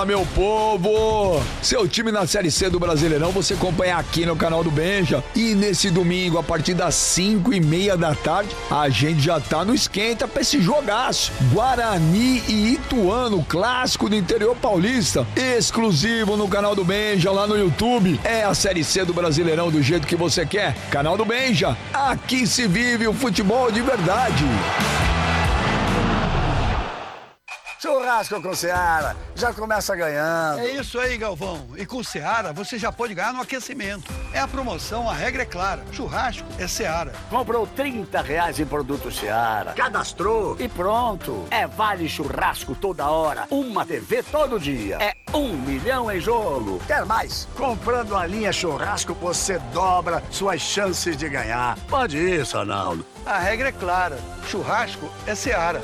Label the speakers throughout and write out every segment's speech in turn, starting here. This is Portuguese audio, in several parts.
Speaker 1: Meu povo, seu time na Série C do Brasileirão você acompanha aqui no canal do Benja. E nesse domingo, a partir das 5:30 da tarde, a gente já tá no esquenta pra esse jogaço. Guarani e Ituano, clássico do interior paulista, exclusivo no canal do Benja lá no YouTube. É a Série C do Brasileirão do jeito que você quer. Canal do Benja, aqui se vive o futebol de verdade.
Speaker 2: Churrasco com Seara, já começa ganhando.
Speaker 3: É isso aí, Galvão. E com Seara, você já pode ganhar no aquecimento. É a promoção, a regra é clara. Churrasco é Seara.
Speaker 2: Comprou R$30 em produto Seara, cadastrou e pronto. É vale churrasco toda hora, uma TV todo dia. É 1 milhão em jogo. Quer mais? Comprando a linha churrasco, você dobra suas chances de ganhar. Pode isso, Arnaldo.
Speaker 3: A regra é clara. Churrasco é Seara.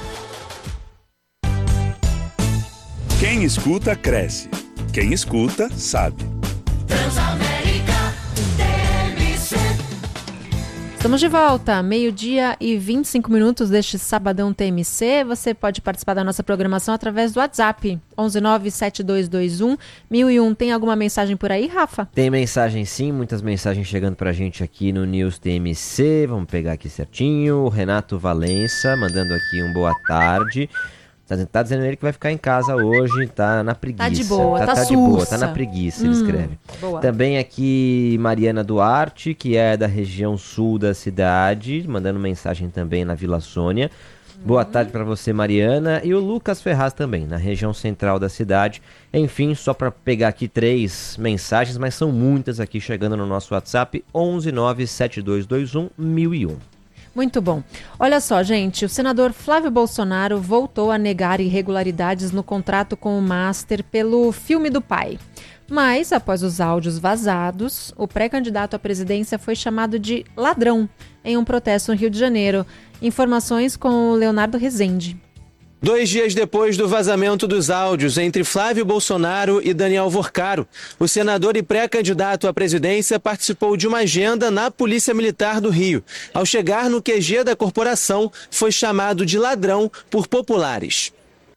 Speaker 4: Quem escuta, cresce. Quem escuta, sabe.
Speaker 5: Transamérica TMC.
Speaker 6: Estamos de volta, 12:25 deste Sabadão TMC. Você pode participar da nossa programação através do WhatsApp, 11972211001. Tem alguma mensagem por aí, Rafa?
Speaker 7: Tem mensagem sim, muitas mensagens chegando pra gente aqui no News TMC. Vamos pegar aqui certinho. O Renato Valença mandando aqui um boa tarde. Tá dizendo ele que vai ficar em casa hoje, tá na preguiça.
Speaker 6: Tá de boa, tá
Speaker 7: de boa, tá na preguiça, ele escreve.
Speaker 6: Boa.
Speaker 7: Também aqui Mariana Duarte, que é da região sul da cidade, mandando mensagem também na Vila Sônia. Boa tarde para você, Mariana. E o Lucas Ferraz também, na região central da cidade. Enfim, só para pegar aqui 3 mensagens, mas são muitas aqui chegando no nosso WhatsApp, 11972211001.
Speaker 6: Muito bom. Olha só, gente, o senador Flávio Bolsonaro voltou a negar irregularidades no contrato com o Master pelo filme do pai. Mas, após os áudios vazados, o pré-candidato à presidência foi chamado de ladrão em um protesto no Rio de Janeiro. Informações com o Leonardo Rezende.
Speaker 8: 2 dias depois do vazamento dos áudios entre Flávio Bolsonaro e Daniel Vorcaro, o senador e pré-candidato à presidência participou de uma agenda na Polícia Militar do Rio. Ao chegar no QG da corporação, foi chamado de ladrão por populares.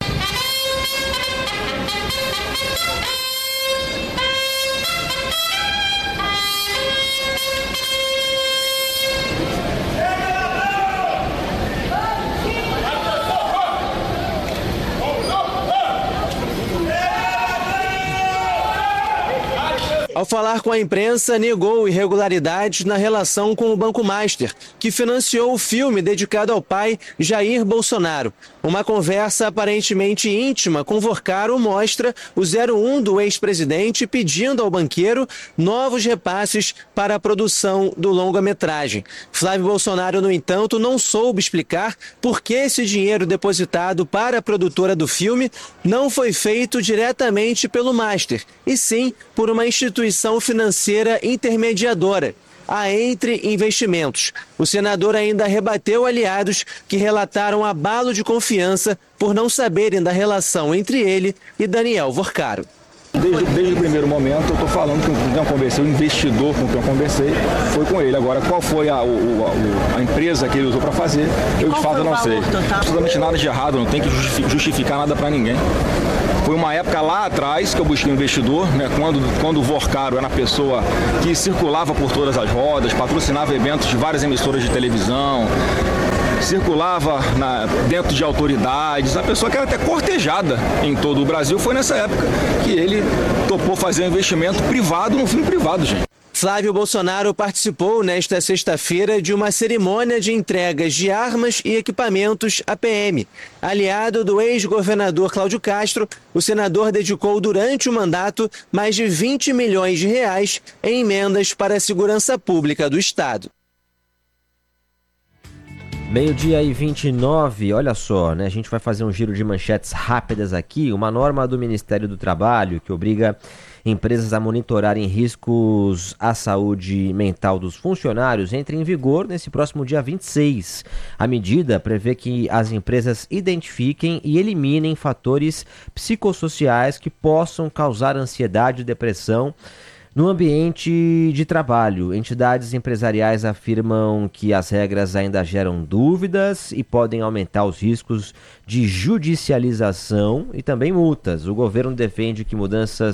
Speaker 8: Ao falar com a imprensa, negou irregularidades na relação com o Banco Master, que financiou o filme dedicado ao pai Jair Bolsonaro. Uma conversa aparentemente íntima com Vorcaro mostra o 01 do ex-presidente pedindo ao banqueiro novos repasses para a produção do longa-metragem. Flávio Bolsonaro, no entanto, não soube explicar por que esse dinheiro depositado para a produtora do filme não foi feito diretamente pelo Master, e sim por uma instituição financeira intermediadora, a Entre Investimentos. O senador ainda rebateu aliados que relataram abalo de confiança por não saberem da relação entre ele e Daniel Vorcaro.
Speaker 9: Desde o primeiro momento eu estou falando que com quem eu conversei, o investidor com quem eu conversei, foi com ele. Agora, qual foi a empresa que ele usou para fazer, eu de fato não sei. Absolutamente nada de errado, não tem que justificar nada para ninguém. Foi uma época lá atrás que eu busquei um investidor, né, quando o Vorcaro era a pessoa que circulava por todas as rodas, patrocinava eventos de várias emissoras de televisão, circulava dentro de autoridades, a pessoa que era até cortejada em todo o Brasil. Foi nessa época que ele topou fazer um investimento privado num filme privado, gente.
Speaker 8: Flávio Bolsonaro participou nesta sexta-feira de uma cerimônia de entregas de armas e equipamentos à PM. Aliado do ex-governador Cláudio Castro, o senador dedicou durante o mandato mais de 20 milhões de reais em emendas para a segurança pública do Estado.
Speaker 7: 12:29, olha só, né? A gente vai fazer um giro de manchetes rápidas aqui. Uma norma do Ministério do Trabalho que obriga empresas a monitorarem riscos à saúde mental dos funcionários entra em vigor nesse próximo dia 26. A medida prevê que as empresas identifiquem e eliminem fatores psicossociais que possam causar ansiedade e depressão No ambiente de trabalho, entidades empresariais afirmam que as regras ainda geram dúvidas e podem aumentar os riscos de judicialização e também multas. O governo defende que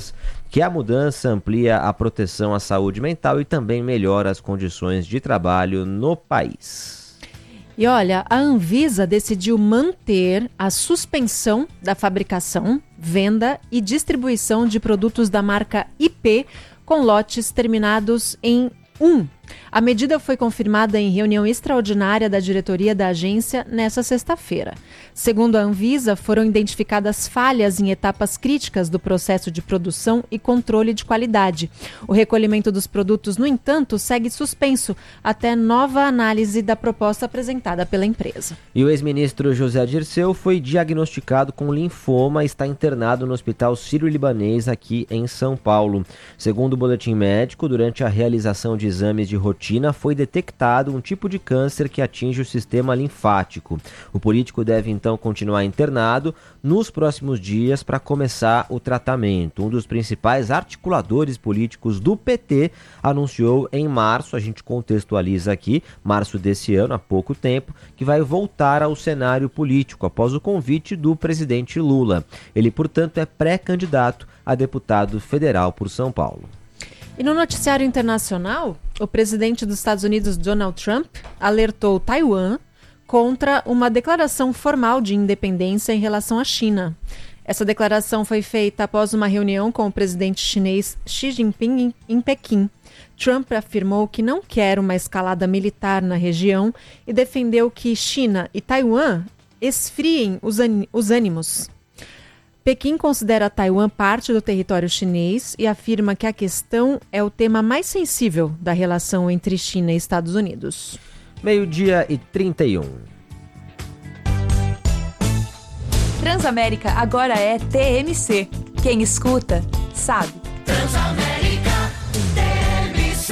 Speaker 7: a mudança amplia a proteção à saúde mental e também melhora as condições de trabalho no país.
Speaker 6: E olha, a Anvisa decidiu manter a suspensão da fabricação, venda e distribuição de produtos da marca IP com lotes terminados em 1. A medida foi confirmada em reunião extraordinária da diretoria da agência nesta sexta-feira. Segundo a Anvisa, foram identificadas falhas em etapas críticas do processo de produção e controle de qualidade. O recolhimento dos produtos, no entanto, segue suspenso até nova análise da proposta apresentada pela empresa.
Speaker 7: E o ex-ministro José Dirceu foi diagnosticado com linfoma e está internado no Hospital Sírio-Libanês aqui em São Paulo. Segundo o boletim médico, durante a realização de exames de rotina, foi detectado um tipo de câncer que atinge o sistema linfático. O político deve então continuar internado nos próximos dias para começar o tratamento. Um dos principais articuladores políticos do PT anunciou em março, a gente contextualiza aqui, março desse ano, há pouco tempo, que vai voltar ao cenário político após o convite do presidente Lula. Ele, portanto, é pré-candidato a deputado federal por São Paulo.
Speaker 6: E no noticiário internacional, o presidente dos Estados Unidos, Donald Trump, alertou Taiwan contra uma declaração formal de independência em relação à China. Essa declaração foi feita após uma reunião com o presidente chinês Xi Jinping em Pequim. Trump afirmou que não quer uma escalada militar na região e defendeu que China e Taiwan esfriem os ânimos. Pequim considera Taiwan parte do território chinês e afirma que a questão é o tema mais sensível da relação entre China e Estados Unidos.
Speaker 7: 12:31.
Speaker 10: Transamérica agora é TMC. Quem escuta, sabe.
Speaker 5: Transamérica TMC.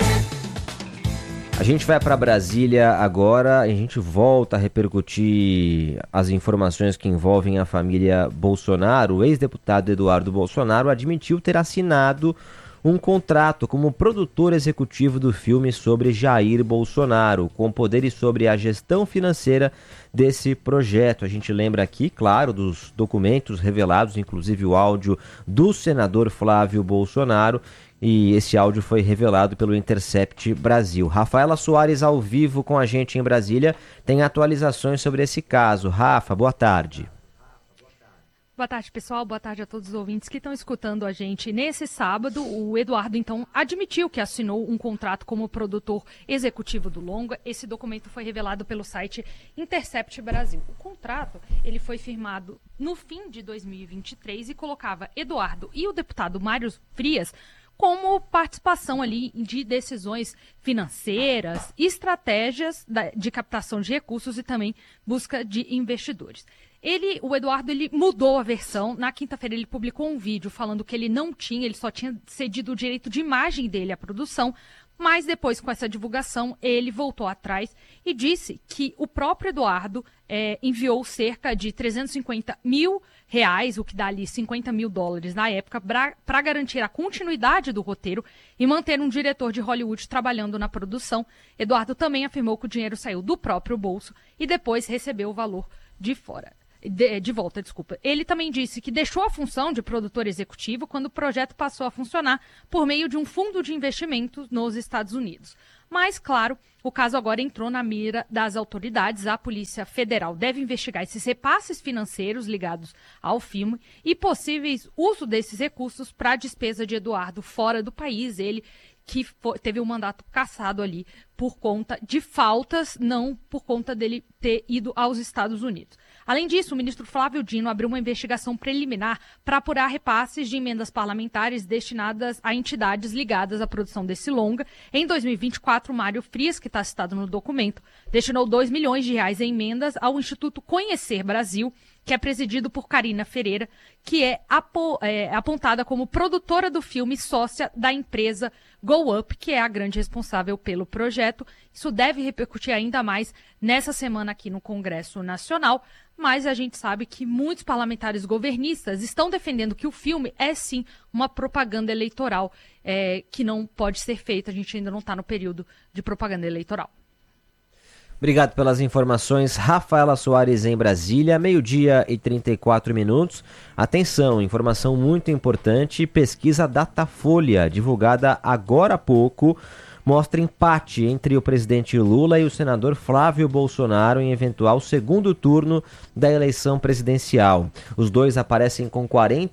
Speaker 7: A gente vai para Brasília agora, a gente volta a repercutir as informações que envolvem a família Bolsonaro. O ex-deputado Eduardo Bolsonaro admitiu ter assinado um contrato como produtor executivo do filme sobre Jair Bolsonaro, com poderes sobre a gestão financeira desse projeto. A gente lembra aqui, claro, dos documentos revelados, inclusive o áudio do senador Flávio Bolsonaro, e esse áudio foi revelado pelo Intercept Brasil. Rafaela Soares, ao vivo com a gente em Brasília, tem atualizações sobre esse caso. Rafa, boa tarde.
Speaker 11: Boa tarde, pessoal. Boa tarde a todos os ouvintes que estão escutando a gente. Nesse sábado, o Eduardo, então, admitiu que assinou um contrato como produtor executivo do longa. Esse documento foi revelado pelo site Intercept Brasil. O contrato, ele foi firmado no fim de 2023 e colocava Eduardo e o deputado Mário Frias como participação ali de decisões financeiras, estratégias de captação de recursos e também busca de investidores. O Eduardo, ele mudou a versão. Na quinta-feira ele publicou um vídeo falando que ele só tinha cedido o direito de imagem dele à produção, mas depois, com essa divulgação, ele voltou atrás e disse que o próprio Eduardo enviou cerca de R$350 mil, o que dá ali $50 mil na época, para garantir a continuidade do roteiro e manter um diretor de Hollywood trabalhando na produção. Eduardo também afirmou que o dinheiro saiu do próprio bolso e depois recebeu o valor de volta. Ele também disse que deixou a função de produtor executivo quando o projeto passou a funcionar por meio de um fundo de investimentos nos Estados Unidos. Mas, claro, o caso agora entrou na mira das autoridades. A Polícia Federal deve investigar esses repasses financeiros ligados ao filme e possíveis uso desses recursos para a despesa de Eduardo fora do país. Ele que teve um mandato cassado ali por conta de faltas, não por conta dele ter ido aos Estados Unidos. Além disso, o ministro Flávio Dino abriu uma investigação preliminar para apurar repasses de emendas parlamentares destinadas a entidades ligadas à produção desse longa. Em 2024, Mário Frias, que está citado no documento, destinou R$2 milhões em emendas ao Instituto Conhecer Brasil, que é presidido por Karina Ferreira, que é apontada como produtora do filme e sócia da empresa Go Up, que é a grande responsável pelo projeto. Isso deve repercutir ainda mais nessa semana aqui no Congresso Nacional, mas a gente sabe que muitos parlamentares governistas estão defendendo que o filme é sim uma propaganda eleitoral que não pode ser feita. A gente ainda não está no período de propaganda eleitoral.
Speaker 7: Obrigado pelas informações, Rafaela Soares em Brasília, 12h34. Atenção, informação muito importante, pesquisa Datafolha, divulgada agora há pouco, mostra empate entre o presidente Lula e o senador Flávio Bolsonaro em eventual segundo turno da eleição presidencial. Os dois aparecem com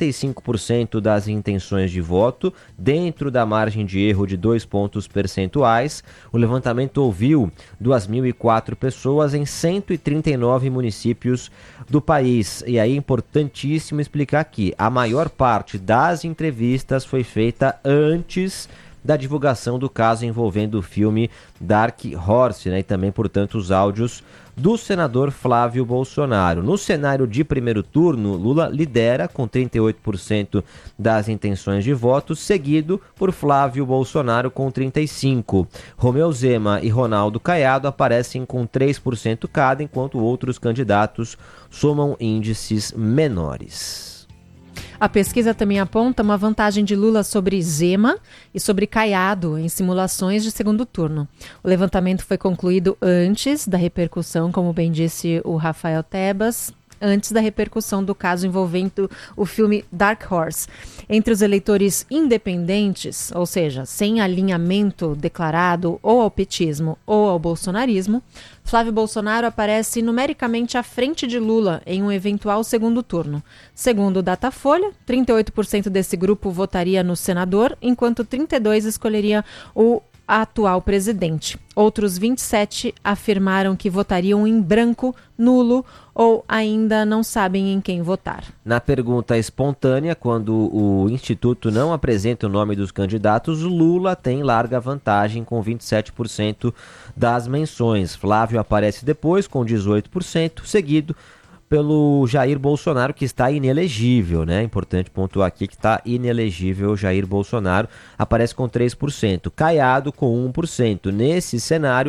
Speaker 7: 45% das intenções de voto, dentro da margem de erro de 2 pontos percentuais. O levantamento ouviu 2.004 pessoas em 139 municípios do país. E aí é importantíssimo explicar que a maior parte das entrevistas foi feita antes da divulgação do caso envolvendo o filme Dark Horse, né? E também, portanto, os áudios do senador Flávio Bolsonaro. No cenário de primeiro turno, Lula lidera com 38% das intenções de voto, seguido por Flávio Bolsonaro com 35%. Romeu Zema e Ronaldo Caiado aparecem com 3% cada, enquanto outros candidatos somam índices menores.
Speaker 6: A pesquisa também aponta uma vantagem de Lula sobre Zema e sobre Caiado em simulações de segundo turno. O levantamento foi concluído antes da repercussão, como bem disse o Rafael Tebas, antes da repercussão do caso envolvendo o filme Dark Horse. Entre os eleitores independentes, ou seja, sem alinhamento declarado ou ao petismo ou ao bolsonarismo, Flávio Bolsonaro aparece numericamente à frente de Lula em um eventual segundo turno. Segundo o Datafolha, 38% desse grupo votaria no senador, enquanto 32% escolheria o atual presidente. Outros 27 afirmaram que votariam em branco, nulo ou ainda não sabem em quem votar.
Speaker 7: Na pergunta espontânea, quando o Instituto não apresenta o nome dos candidatos, Lula tem larga vantagem com 27% das menções. Flávio aparece depois com 18%, seguido pelo Jair Bolsonaro, que está inelegível, né? Importante pontuar aqui que está inelegível Jair Bolsonaro, aparece com 3%, Caiado com 1%. Nesse cenário,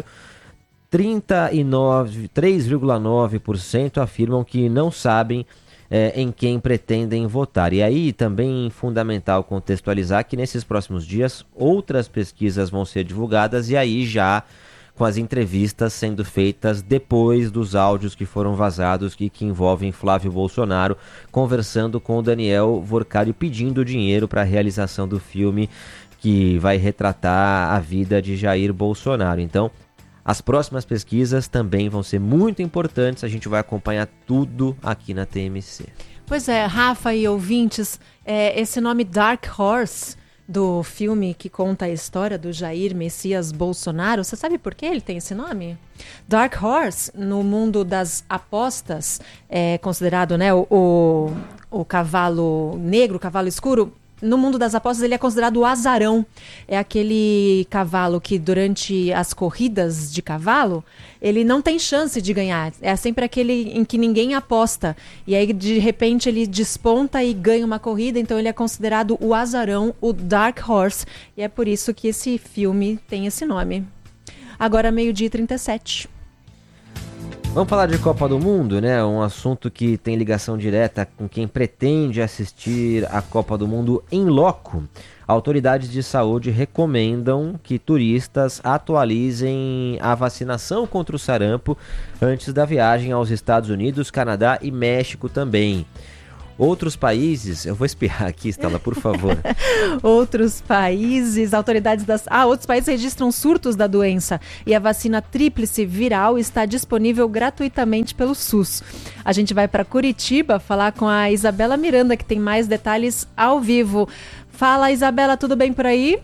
Speaker 7: 3,9% afirmam que não sabem em quem pretendem votar. E aí também é fundamental contextualizar que nesses próximos dias outras pesquisas vão ser divulgadas e aí já com as entrevistas sendo feitas depois dos áudios que foram vazados que envolvem Flávio Bolsonaro conversando com o Daniel Vorcari pedindo dinheiro para a realização do filme que vai retratar a vida de Jair Bolsonaro. Então, as próximas pesquisas também vão ser muito importantes, a gente vai acompanhar tudo aqui na TMC.
Speaker 6: Pois é, Rafa e ouvintes, esse nome Dark Horse do filme que conta a história do Jair Messias Bolsonaro, você sabe por que ele tem esse nome? Dark Horse, no mundo das apostas, é considerado, né, o cavalo negro, o cavalo escuro. No mundo das apostas ele é considerado o azarão. É aquele cavalo que durante as corridas de cavalo ele não tem chance de ganhar. É sempre aquele em que ninguém aposta. E aí de repente ele desponta e ganha uma corrida. Então ele é considerado o azarão, o Dark Horse. E é por isso que esse filme tem esse nome. Agora 12h37.
Speaker 7: Vamos falar de Copa do Mundo, né? Um assunto que tem ligação direta com quem pretende assistir a Copa do Mundo em loco. Autoridades de saúde recomendam que turistas atualizem a vacinação contra o sarampo antes da viagem aos Estados Unidos, Canadá e México também. Outros países, eu vou espirrar aqui, Stella, por favor.
Speaker 6: Outros países registram surtos da doença e a vacina tríplice viral está disponível gratuitamente pelo SUS. A gente vai para Curitiba falar com a Isabela Miranda, que tem mais detalhes ao vivo. Fala, Isabela, tudo bem por aí?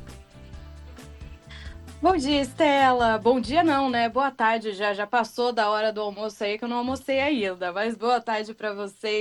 Speaker 12: Bom dia, Stella. Bom dia não, né? Boa tarde já passou da hora do almoço aí, que eu não almocei ainda. Mas boa tarde para vocês.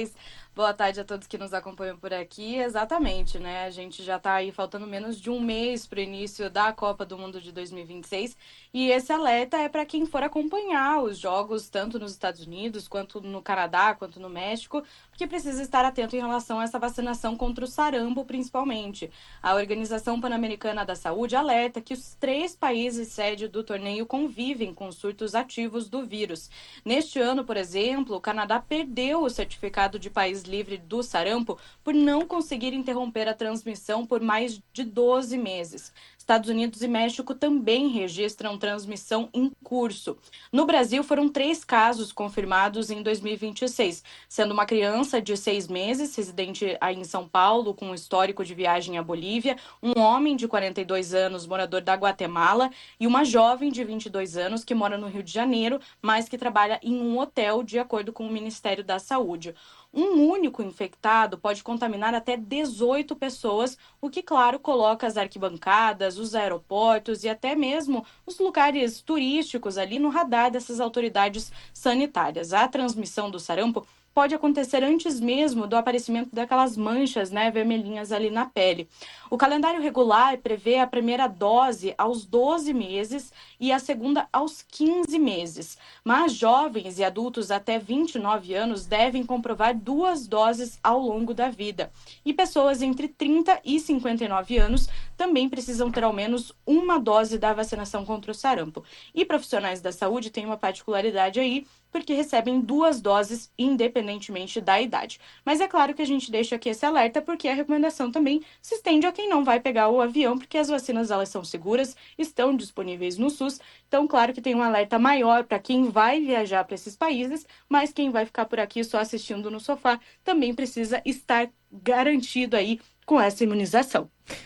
Speaker 12: Boa tarde a todos que nos acompanham por aqui. Exatamente, né? A gente já está aí faltando menos de um mês para o início da Copa do Mundo de 2026 e esse alerta é para quem for acompanhar os jogos tanto nos Estados Unidos, quanto no Canadá, quanto no México, porque precisa estar atento em relação a essa vacinação contra o sarampo, principalmente. A Organização Pan-Americana da Saúde alerta que os 3 países sede do torneio convivem com surtos ativos do vírus. Neste ano, por exemplo, o Canadá perdeu o certificado de país livre do sarampo por não conseguir interromper a transmissão por mais de 12 meses. Estados Unidos e México também registram transmissão em curso. No Brasil, foram 3 casos confirmados em 2026, sendo uma criança de 6 meses, residente aí em São Paulo, com histórico de viagem à Bolívia, um homem de 42 anos, morador da Guatemala, e uma jovem de 22 anos que mora no Rio de Janeiro, mas que trabalha em um hotel, de acordo com o Ministério da Saúde. Um único infectado pode contaminar até 18 pessoas, o que, claro, coloca as arquibancadas, os aeroportos e até mesmo os lugares turísticos ali no radar dessas autoridades sanitárias. A transmissão do sarampo pode acontecer antes mesmo do aparecimento daquelas manchas, né, vermelhinhas ali na pele. O calendário regular prevê a primeira dose aos 12 meses e a segunda aos 15 meses. Mas jovens e adultos até 29 anos devem comprovar 2 doses ao longo da vida. E pessoas entre 30 e 59 anos também precisam ter ao menos uma dose da vacinação contra o sarampo. E profissionais da saúde têm uma particularidade aí, porque recebem 2 doses independentemente da idade. Mas é claro que a gente deixa aqui esse alerta porque a recomendação também se estende a quem não vai pegar o avião, porque as vacinas elas são seguras, estão disponíveis no SUS. Então, claro que tem um alerta maior para quem vai viajar para esses países, mas quem vai ficar por aqui só assistindo no sofá também precisa estar garantido aí com essa imunização.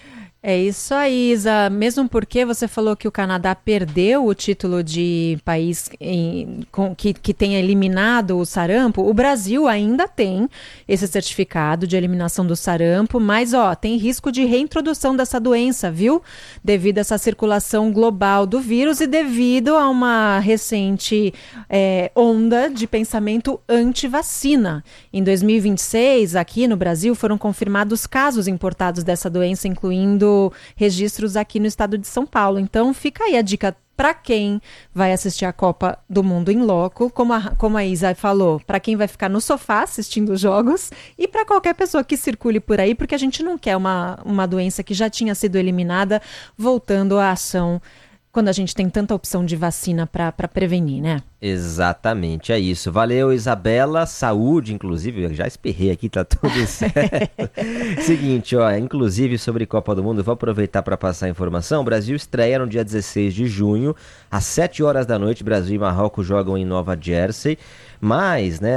Speaker 6: É isso aí, Isa. Mesmo porque você falou que o Canadá perdeu o título de país que tenha eliminado o sarampo, o Brasil ainda tem esse certificado de eliminação do sarampo, mas tem risco de reintrodução dessa doença, viu? Devido a essa circulação global do vírus e devido a uma recente onda de pensamento anti-vacina. Em 2026, aqui no Brasil, foram confirmados casos importados dessa doença, incluindo registros aqui no estado de São Paulo. Então, fica aí a dica para quem vai assistir a Copa do Mundo em loco, como a Isa falou, para quem vai ficar no sofá assistindo os jogos e para qualquer pessoa que circule por aí, porque a gente não quer uma doença que já tinha sido eliminada voltando à ação quando a gente tem tanta opção de vacina para prevenir, né?
Speaker 7: Exatamente, é isso. Valeu, Isabela. Saúde, inclusive, eu já esperrei aqui, tá tudo certo. Seguinte, inclusive sobre Copa do Mundo, vou aproveitar para passar a informação. O Brasil estreia no dia 16 de junho, às 7 horas da noite. Brasil e Marrocos jogam em Nova Jersey. Mas, né,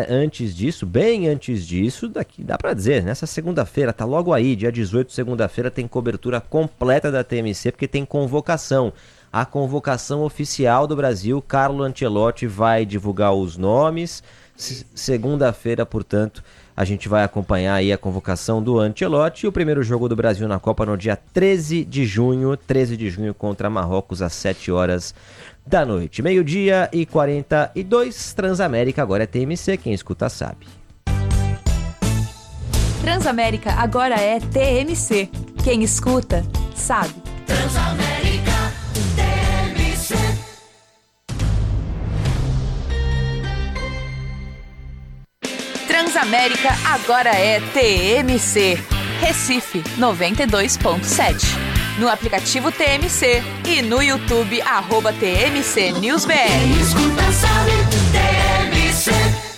Speaker 7: bem antes disso, daqui dá para dizer, nessa segunda-feira, tá logo aí, dia 18, segunda-feira, tem cobertura completa da TMC, porque tem convocação. A convocação oficial do Brasil, Carlo Ancelotti vai divulgar os nomes. Segunda-feira, portanto, a gente vai acompanhar aí a convocação do Ancelotti e o primeiro jogo do Brasil na Copa no dia 13 de junho contra Marrocos às 7 horas da noite. 12:42, Transamérica, agora é TMC, quem escuta sabe.
Speaker 10: Transamérica agora é TMC, quem escuta sabe.
Speaker 5: Transamérica.
Speaker 10: Transamérica agora é TMC. Recife 92.7. No aplicativo TMC e no YouTube @TMC NewsBR.
Speaker 5: Quem escuta sabe, TMC.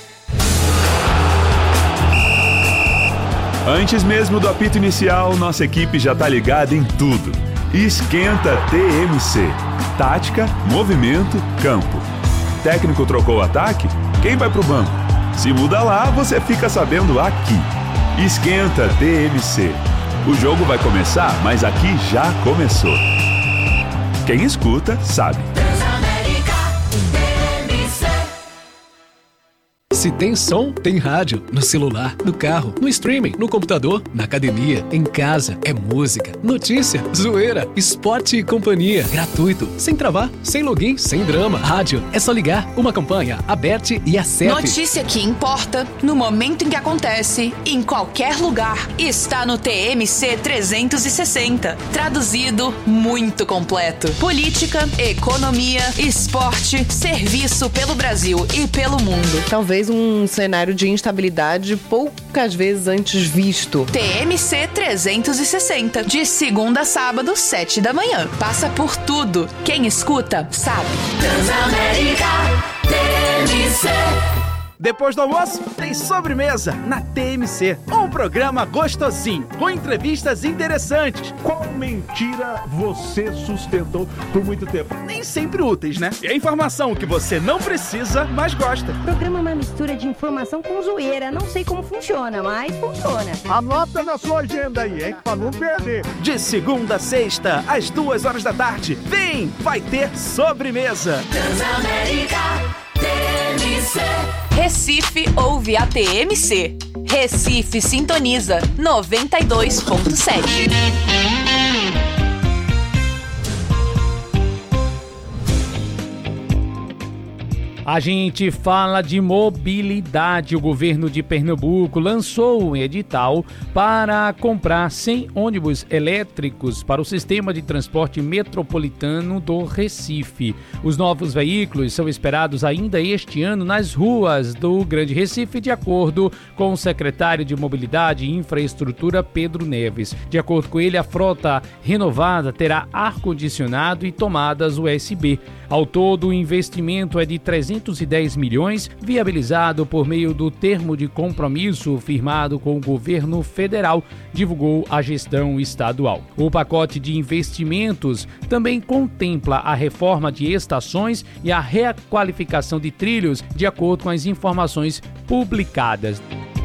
Speaker 4: Antes mesmo do apito inicial, nossa equipe já tá ligada em tudo. Esquenta TMC. Tática, movimento, campo. Técnico trocou o ataque? Quem vai pro banco? Se muda lá, você fica sabendo aqui. Esquenta TMC. O jogo vai começar, mas aqui já começou. Quem escuta, sabe.
Speaker 13: Se tem som, tem rádio. No celular, no carro, no streaming, no computador, na academia, em casa. É música, notícia, zoeira, esporte e companhia. Gratuito, sem travar, sem login, sem drama. Rádio, é só ligar. Uma campanha, Aberte e acerte.
Speaker 14: Notícia que importa, no momento em que acontece, em qualquer lugar. Está no TMC 360. Traduzido, muito completo. Política, economia, esporte, serviço pelo Brasil e pelo mundo.
Speaker 15: Talvez um cenário de instabilidade poucas vezes antes visto.
Speaker 14: TMC 360, de segunda a sábado, 7 da manhã. Passa por tudo. Quem escuta, sabe.
Speaker 5: Transamérica TMC.
Speaker 16: Depois do almoço, tem sobremesa na TMC. Um programa gostosinho, com entrevistas interessantes.
Speaker 17: Qual mentira você sustentou por muito tempo?
Speaker 16: Nem sempre úteis, né? E a informação que você não precisa, mas gosta.
Speaker 18: O programa é uma mistura de informação com zoeira. Não sei como funciona, mas funciona.
Speaker 17: Anota na sua agenda aí, hein? Pra não perder.
Speaker 16: De segunda a sexta, às 2h da tarde. Vem, vai ter sobremesa.
Speaker 5: Transamérica TMC.
Speaker 14: Recife ouve a TMC. Recife sintoniza 92.7.
Speaker 19: A gente fala de mobilidade. O governo de Pernambuco lançou um edital para comprar 100 ônibus elétricos para o sistema de transporte metropolitano do Recife. Os novos veículos são esperados ainda este ano nas ruas do Grande Recife, de acordo com o secretário de Mobilidade e Infraestrutura, Pedro Neves. De acordo com ele, a frota renovada terá ar-condicionado e tomadas USB. Ao todo, o investimento é de 310 milhões, viabilizado por meio do termo de compromisso firmado com o governo federal, divulgou a gestão estadual. O pacote de investimentos também contempla a reforma de estações e a requalificação de trilhos, de acordo com as informações publicadas.